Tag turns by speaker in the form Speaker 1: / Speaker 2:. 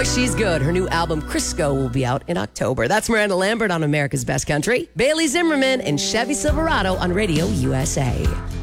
Speaker 1: boy, she's good. Her new album, Crisco, will be out in October. That's Miranda Lambert on America's Best Country. Bailey Zimmerman and Chevy Silverado on Radio USA.